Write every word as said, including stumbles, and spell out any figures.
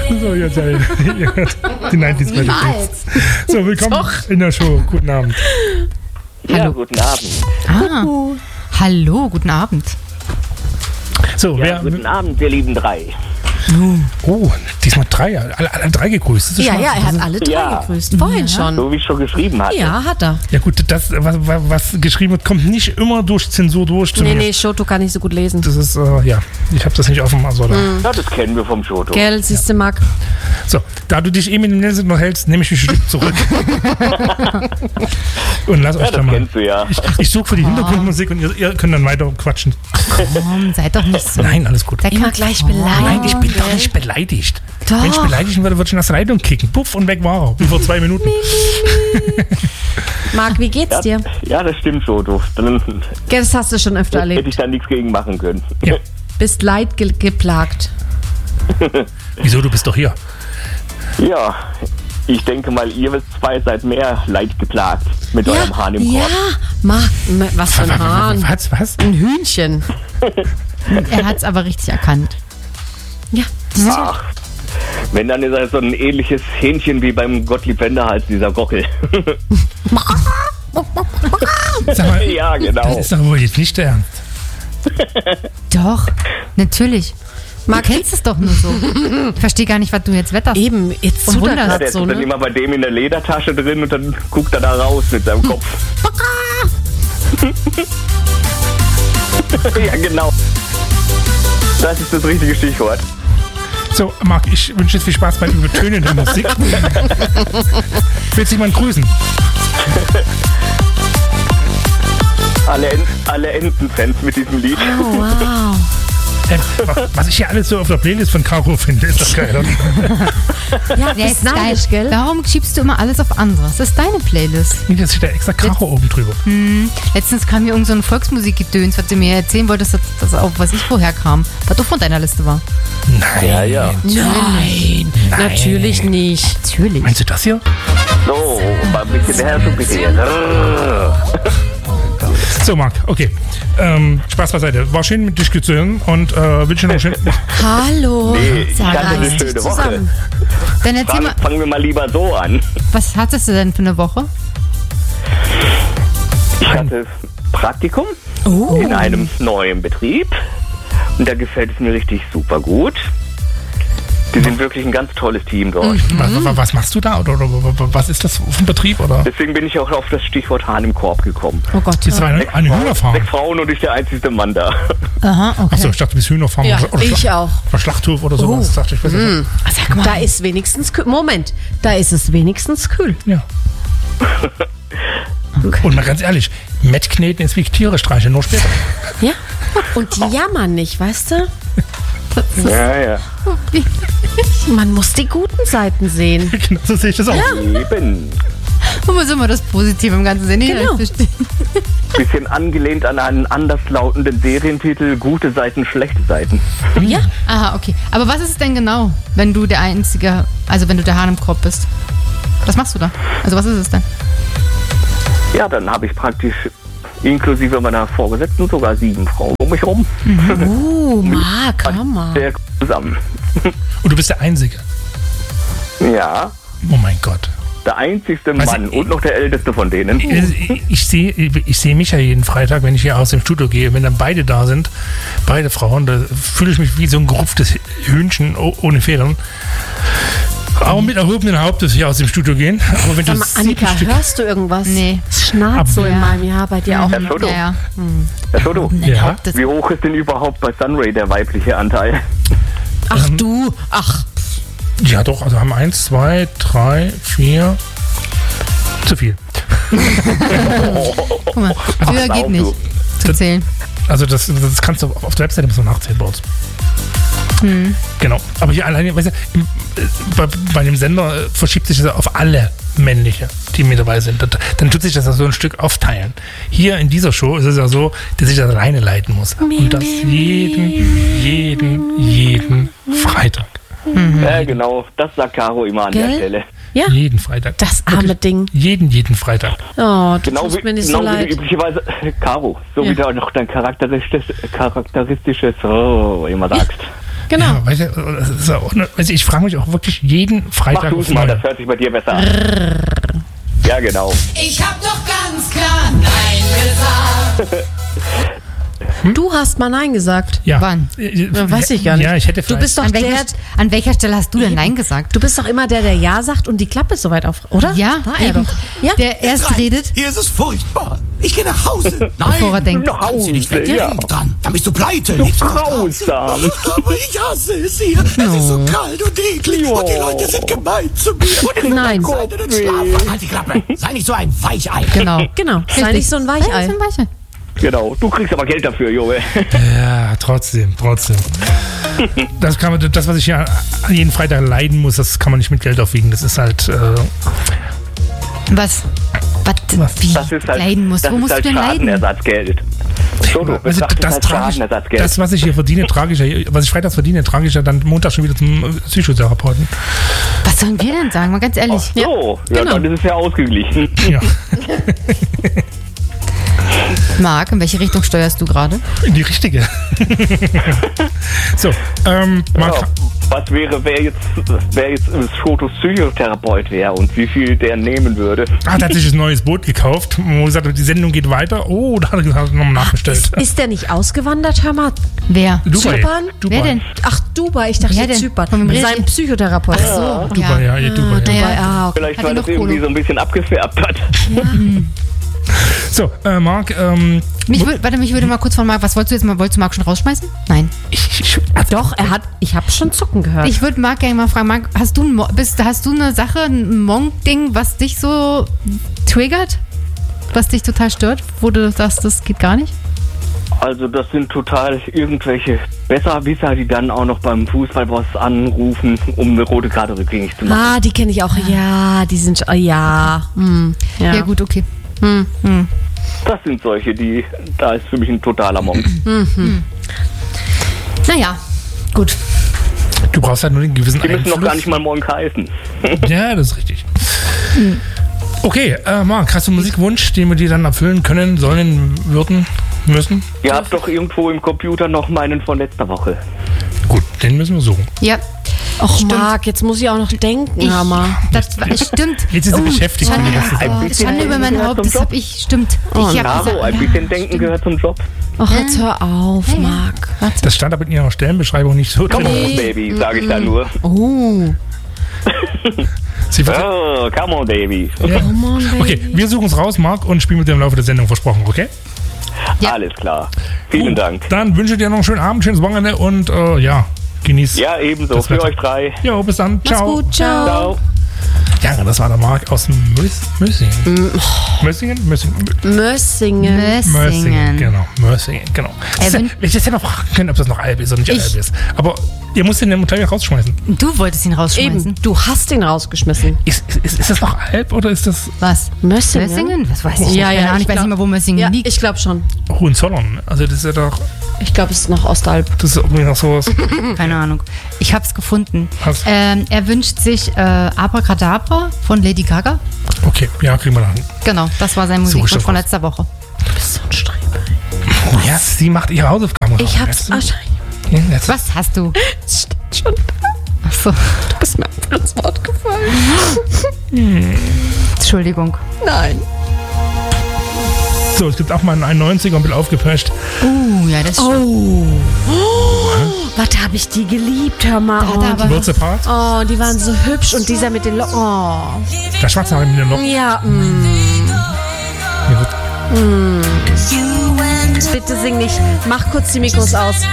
So, jetzt äh, die neunziger Niemals. So, willkommen Doch. in der Show. Guten Abend. Ja, Hallo. guten Abend. Ah. Hallo, guten Abend. So, Ja, wer. guten Abend, ihr lieben drei. Oh, diesmal drei. Alle, alle drei gegrüßt. Das ist Ja, schon- ja, er das hat ist- alle drei Ja. gegrüßt. Vorhin Ja. schon. So wie ich schon geschrieben hatte. Ja, hat er. Ja, gut, das, was, was geschrieben wird, kommt nicht immer durch Zensur durch. Nee, nee, Shoto kann nicht so gut lesen. Das ist, äh, ja, ich habe das nicht offen. Also, da. Ja, das kennen wir vom Schoto. Gell, siehst du, Marc? So, da du dich eben in den Nelson noch hältst, nehme ich mich ein Stück zurück. Und lass Ja, euch da das mal. kennst du ja. Ich, ich suche für die Hintergrundmusik und ihr, ihr könnt dann weiter quatschen. Komm, seid doch nicht so. Nein, alles gut. Seid Immer mal gleich vor. beleidigt. Nein, ich bin doch gell? nicht beleidigt. Doch. Wenn ich beleidigen würde, würde ich ihn aus der Leitung kicken. Puff und weg war er. Wie vor zwei Minuten. Marc, wie geht's Ja, dir? ja, das stimmt, Schoto. Dann Gell, das hast du schon öfter hätte erlebt. ich da nichts gegen machen können. Ja. Bist leid ge geplagt. Wieso, du bist doch hier. Ja, ich denke mal, ihr zwei seid mehr leid geplagt mit eurem Hahn im ja, Korb. Marc, was für ein Hahn. Was, was? Ein Hühnchen. Er hat's aber richtig erkannt. Ja. Ach, wenn, dann ist er so ein ähnliches Hähnchen wie beim Gottlieb Wenderhals, dieser Gockel. Sag mal, Ja, das genau. ist doch wohl jetzt nicht der Ernst. Doch, natürlich. Du kennst es doch nur so. Ich verstehe gar nicht, was du jetzt wetterst. Eben, jetzt Und tut er wunderst. Der grad ist so, dann ne? immer bei dem in der Ledertasche drin und dann guckt er da raus mit seinem Kopf. Ja, genau. Das ist das richtige Stichwort. So, Marc, ich wünsche dir viel Spaß beim Übertönen der Musik. Willst du jemanden grüßen? Alle, En alle Entenfans mit diesem Lied. Oh, wow. Äh, wa- was ich hier alles so auf der Playlist von Caro finde, ist doch geil. oder? Ja, Der ist ist geil. neidisch, gell? Warum schiebst du immer alles auf andere? Das ist deine Playlist. Nee, da steht da extra Caro oben drüber. Letztens kam mir irgend so ein Volksmusikgedöns, was du mir erzählen wolltest, dass das auch, was ich vorher kam, was auch von deiner Liste war. Nein. Ja, ja. Nein, Nein. natürlich nicht. Natürlich. Meinst du das hier? So, mal ein bisschen her, so bitte. So, Marc, okay. Ähm, Spaß beiseite. War schön mit dich zu hören und äh, wünsche dir noch schön. Hallo. Nee, ich Sag hatte eine reiß dich schöne Woche. zusammen. Dann erzähl Fangen, mal, fangen wir mal lieber so an. was hattest du denn für eine Woche? Ich hatte Praktikum Oh. in einem neuen Betrieb und da gefällt es mir richtig super gut. Die sind wirklich ein ganz tolles Team dort. Was, was, was machst du da? Oder, oder was ist das für ein Betrieb? Oder? Deswegen bin ich auch auf das Stichwort Hahn im Korb gekommen. Oh Gott. Jetzt war eine, eine Hühnerfarm. Sechs Frauen und ich der einzige Mann da. Aha, okay. Achso, ich dachte, du bist Hühnerfarm Ja, oder, oder, ich Schla- auch. oder Schlachthof oder sowas. Dachte ich, weiß nicht. Sag mal. Da ist wenigstens kühl. Moment, da ist es wenigstens kühl. Ja. Und mal ganz ehrlich, Mettkneten ist wie Tiere streicheln, nur später. Ja. Und die jammern nicht, weißt du? Ja, ja. Man muss die guten Seiten sehen. Genau, so sehe ich das auch. Eben. Wo muss immer das Positive im Ganzen sehen? Genau. Ich verstehe. Bisschen angelehnt an einen anderslautenden Serientitel, gute Seiten, schlechte Seiten. Ja. Aha, okay. Aber was ist es denn genau, wenn du der Einzige, also wenn du der Hahn im Korb bist? Was machst du da? Also was ist es denn? Ja, dann habe ich praktisch inklusive meiner Vorgesetzten sogar sieben Frauen um mich rum. Oh, Marc, Hammer. Sehr gut zusammen. Und du bist der Einzige. Ja, Oh mein Gott. der einzigste Was Mann ich- und noch der älteste von denen. Ich, ich sehe ich sehe mich ja jeden Freitag, wenn ich hier aus dem Studio gehe. Wenn dann beide da sind, beide Frauen, da fühle ich mich wie so ein gerupftes Hühnchen oh- ohne Federn. Aber mit erhobenen Hauptes hier aus dem Studio gehen. Aber wenn Sag du mal, sieben Annika, Stück, hörst du irgendwas? Nee. Es schnarrt so Aber- in meinem Jahr bei dir auch. Herr Schoto, Ja, ja. Herr Schoto, Ja? Das, wie hoch ist denn überhaupt bei Sunray der weibliche Anteil? Ach du, ach. ja doch, also haben eins, zwei, drei, vier, zu viel. guck mal, höher Ach, geht auf, nicht du. zu zählen. Also das, das kannst du auf der Webseite müssen wir nachzählen bei uns. Hm. Genau. Aber hier alleine, weißt du, im, äh, bei, bei dem Sender äh, verschiebt sich das auf alle männliche, die mit dabei sind. Das, dann tut sich das so ein Stück aufteilen. Hier in dieser Show ist es ja so, dass ich das alleine leiten muss. Und das jeden, jeden, jeden Freitag. Ja, genau, das sagt Caro immer an der Gell? Stelle. Ja, Jeden Freitag. das arme Wirklich Ding. Jeden, jeden Freitag. Oh, du Genau tust wie, mir nicht genau so wie du leid. üblicherweise, Caro, so Ja. wie du auch noch dein charakteristisches, charakteristisches, oh, wie immer sagst. Genau. Ja, weißt du, das ist auch, also ich frage mich auch wirklich jeden Mach Freitag du's aufs mal, Neue. das hört sich bei dir besser an. Ja, genau. Ich hab doch ganz klar Nein gesagt. Du hast mal Nein gesagt. Ja. Wann? Ja, weiß ich gar nicht. Ja, ich hätte Du vielleicht... bist doch An der, welcher, an welcher Stelle hast du denn Nein gesagt? du bist doch immer der, der Ja sagt und die Klappe ist so weit auf, oder? Ja, War er eben. doch. Ja? Der erst redet, Hier ist es furchtbar. Ich gehe nach Hause. Nein, bevor er denkt. Nach kannst du nicht weg. Hause, Der ja. hängt dran. Dann bist du pleite. Du Nichts macht Grausam. Aber ich hasse es hier. Es ist so kalt und eklig. Jo. Und die Leute sind gemein zu mir. Und Nein. Seid ihr denn schlafen? Halt die Klappe. Sei nicht so ein Weichei. Genau. Genau. Sei Richtig. nicht so ein Sei Weichei. nicht so ein Weichei. Genau, du kriegst aber Geld dafür, Junge. Ja, trotzdem, trotzdem. Das, kann man, das, was ich ja jeden Freitag leiden muss, das kann man nicht mit Geld aufwiegen. Das ist halt... Äh, Was? Was? Was? Wie Das ist halt, leiden musst? das Wo ist musst halt du denn leiden? Schadenersatzgeld. So, du also betrachtest das, als trage ich, Schadenersatzgeld. das, was ich hier verdiene, trage ich ja, was ich freitags verdiene, trage ich ja dann Montag schon wieder zum äh, Psychotherapeuten. Was sollen wir denn sagen? Mal ganz ehrlich. so, ja, genau. dann ist es ja ausgeglichen. Ja, Marc, in welche Richtung steuerst du gerade? in die richtige. So, ähm, Marc, Ja, was wäre, wer jetzt, wer jetzt ein Fotos Psychotherapeut wäre und wie viel der nehmen würde? hat tatsächlich ein neues Boot gekauft, wo gesagt hat, die Sendung geht weiter. Oh, da hat er nochmal nachbestellt. Ist der nicht ausgewandert, hör mal? Wer? Dubai. Zypern? Dubai. Wer denn? Ach, Dubai. Ich dachte Wer denn? Zypern. Von wem Mit redet seinem ihr? Psychotherapeut. Ach so. Dubai, ja, ja, Dubai. Ja. Dubai, ah, okay. Vielleicht, Hat weil er das noch irgendwie Kohle? so ein bisschen abgefärbt hat. So, äh, Marc, ähm, Mich würd, warte, mich würde mal kurz von Marc, was wolltest du jetzt mal, wolltest du Marc schon rausschmeißen? Nein. ich, ich, Doch, er hat, ich habe schon Zucken gehört. Ich würde Marc gerne mal fragen, Marc, hast du, ein Mo- bist, hast du eine Sache, ein Monk-Ding, was dich so triggert? Was dich total stört? Wo du sagst, das geht gar nicht? Also das sind total irgendwelche Besserwisser, die dann auch noch beim Fußballboss anrufen, um eine rote Karte rückgängig zu machen. ah, die kenne ich auch. Ja, die sind, oh, ja. Hm, ja. Ja, gut, okay. Das sind solche, die, da ist für mich ein totaler Monk. Naja, gut. du brauchst halt nur den gewissen Die müssen Einfluss. noch gar nicht mal Monk heißen. Ja, das ist richtig. Okay, äh, Marc, hast du einen Musikwunsch, den wir dir dann erfüllen können, sollen, würden, müssen? Ihr habt doch irgendwo im Computer noch meinen von letzter Woche. Gut, den müssen wir suchen. Ja, Och, Stimmt. Marc, jetzt muss ich auch noch denken, ich, hör mal. das war, stimmt. Jetzt ist sie beschäftigt. Schande, mit dem ganzen- Ein oh, bisschen Schande über mein gehört Haupt, zum das Job. hab ich, stimmt. Oh, ich hab Caro, gesagt, ein ja, bisschen denken stimmt. gehört zum Job. Och, jetzt hör auf, Ja, ja. Marc. Warte. Das stand aber in ihrer Stellenbeschreibung nicht so drin. Come on, Baby, sage ich da nur. Oh, Sie ver- Oh, come on, Baby. ja. come on, baby. Okay, wir suchen es raus, Marc, und spielen mit dir im Laufe der Sendung, versprochen, okay? Ja. Alles klar. Vielen Dank. Dann wünsche ich dir noch einen schönen Abend, schönes Wochenende und äh, ja, genieß. Ja, ebenso. Das Für Wetter. euch drei. Jo, bis dann. Mach's Ciao. gut, ciao. Ciao. Ja, das war der Marc aus Mös Mössingen. Mössingen? Mössingen? Mössingen. Mössingen, Mössingen. genau. Mössingen, genau. Das ist ja, Erwin- ich hätte ja noch fragen können, ob das noch Alb ist oder nicht Ich- Alb ist. Aber ihr müsst den gleich rausschmeißen. Du wolltest ihn rausschmeißen. Eben, du hast ihn rausgeschmissen. Ist, ist, ist das noch Alb oder ist das Was? Mössingen? Mössingen? Was weiß ich? Ja, Keine ja, Ahnung, ich ich weiß glaub- nicht mal, wo Mössingen Ja, liegt. ich glaube schon. Hohenzollern? Also das ist ja doch, Ich glaube, es ist noch Ostalb. das ist irgendwie noch sowas. Keine Ahnung. Ich hab's gefunden. Hast- Ähm, er wünscht sich äh, Abracadabra von Lady Gaga. Okay, ja, kriegen wir dann. Genau, das war sein Suche ich Musikwunsch schon von raus. letzter Woche. Du bist so ein Streber. Ja, sie macht ihre Hausaufgaben. Ich raus, hab's weißt du? wahrscheinlich. Ja, jetzt- Was hast du? Es steht schon. Ach so, Du bist mir einfach ins Wort gefallen. Entschuldigung. Nein. So, es gibt auch mal einen einundneunziger und bin aufgepascht. Uh, ja, das ist Oh. oh. Was habe ich die geliebt, hör mal. Da hat er Oh, aber- Wurzel Part. oh, die waren so hübsch und dieser mit den Locken. Oh. Der Schwarzhaar mit dem Loch. Ja, mm. Mir wird Bitte sing nicht. Mach kurz die Mikros aus.